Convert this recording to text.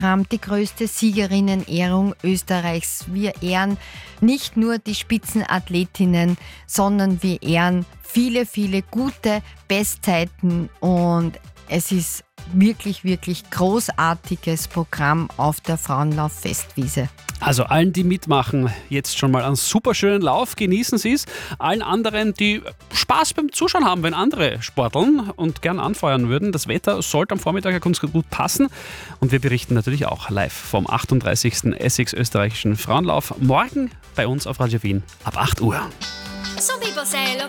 Die größte Siegerinnenehrung Österreichs. Wir ehren nicht nur die Spitzenathletinnen, sondern wir ehren viele, viele gute Bestzeiten und es ist wirklich, wirklich großartiges Programm auf der Frauenlauf-Festwiese. Also allen, die mitmachen, jetzt schon mal einen super schönen Lauf, genießen Sie es. Allen anderen, die Spaß beim Zuschauen haben, wenn andere sporteln und gern anfeuern würden. Das Wetter sollte am Vormittag ja ganz gut passen. Und wir berichten natürlich auch live vom 38. Essex österreichischen Frauenlauf. Morgen bei uns auf Radio Wien ab 8 Uhr. Subito sei lo